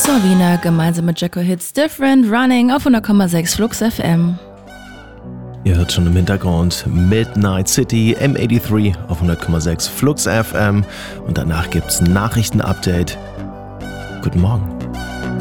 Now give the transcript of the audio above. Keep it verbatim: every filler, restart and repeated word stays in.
Wiener gemeinsam mit Jacko Hits Different Running auf hundert Komma sechs Flux F M. Ihr hört schon im Hintergrund Midnight City M dreiundachtzig auf hundert Komma sechs Flux F M und danach gibt's ein Nachrichtenupdate. Guten Morgen.